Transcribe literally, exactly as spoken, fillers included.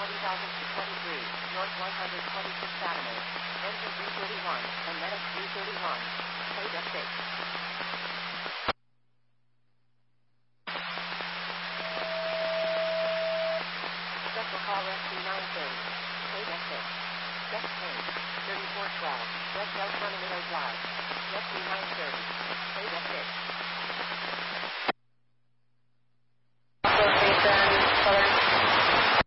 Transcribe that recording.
seven thousand twenty-three, North one hundred twenty-sixth Avenue, engine three thirty-one, and medic three thirty-one, paid F six. Special call rescue nine thirty, paid F six. Guest paid, thirty-four twelve, West El Frontier Drive, rescue nine thirty, paid F six.